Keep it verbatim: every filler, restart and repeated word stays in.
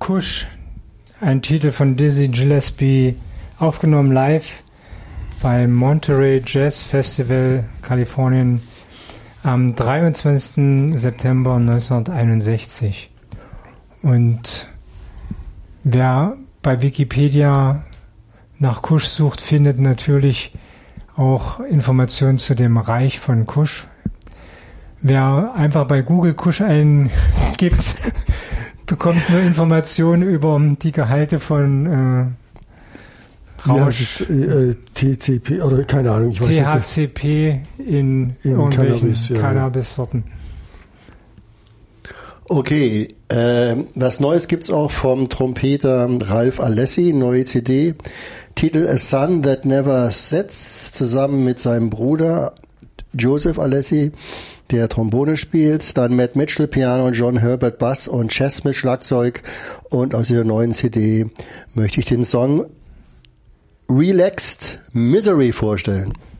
Kush, ein Titel von Dizzy Gillespie, aufgenommen live beim Monterey Jazz Festival, Kalifornien, am dreiundzwanzigsten September neunzehnhunderteinundsechzig. Und wer bei Wikipedia nach Kush sucht, findet natürlich auch Informationen zu dem Reich von Kush. Wer einfach bei Google Kush eingibt, bekommt nur Informationen über die Gehalte von äh, Rausch, ja, ist, äh, T C P oder keine Ahnung, ich weiß T H C P nicht. in, in irgendwelchen Cannabis, ja. Cannabis-Sorten. Okay, äh, was Neues gibt's auch vom Trompeter Ralph Alessi, neue C D, Titel A Sun That Never Sets, zusammen mit seinem Bruder Joseph Alessi, der Trombone spielt, dann Matt Mitchell Piano und John Herbert Bass und Chess Smith Schlagzeug. Und aus dieser neuen C D möchte ich den Song Relaxed Misery vorstellen.